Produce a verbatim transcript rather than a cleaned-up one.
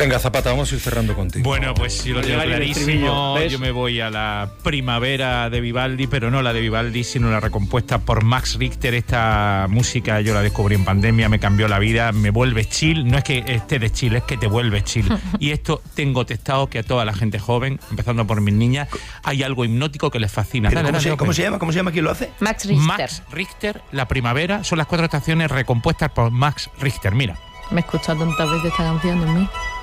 Venga, Zapata, vamos a ir cerrando contigo. Bueno, pues yo lo tengo clarísimo. Yo me voy a la primavera de Vivaldi, pero no la de Vivaldi, sino la recompuesta por Max Richter. Esta música yo la descubrí en pandemia, me cambió la vida, me vuelve chill. No es que esté de chill, es que te vuelve chill. Y esto tengo testado que a toda la gente joven, empezando por mis niñas, hay algo hipnótico que les fascina. Dale, ¿Cómo, dale, se, dale, ¿Cómo se llama? ¿Cómo se llama? ¿Quién lo hace? Max Richter. Max Richter, la primavera, son las cuatro estaciones recompuestas por Max Richter. Mira. Me he escuchado tantas veces esta canción, Dios mío.